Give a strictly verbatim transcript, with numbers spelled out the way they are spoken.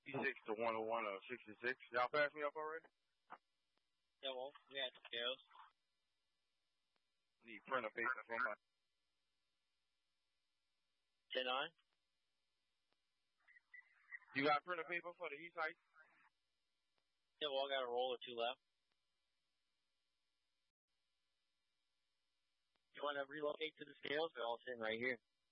six to one oh one or sixty-six. Y'all passed me up already? Yeah, well, we had the scales. Need printer paper for my... ten nine? You got printer paper for the East Heights? Yeah, well, I got a roll or two left. You want to relocate to the scales? They're all sitting right here.